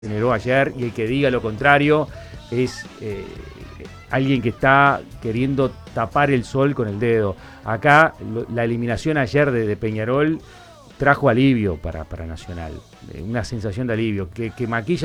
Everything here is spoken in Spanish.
generó ayer, y el que diga lo contrario es alguien que está queriendo tapar el sol con el dedo. Acá la eliminación ayer de Peñarol trajo alivio para Nacional, una sensación de alivio, que maquilla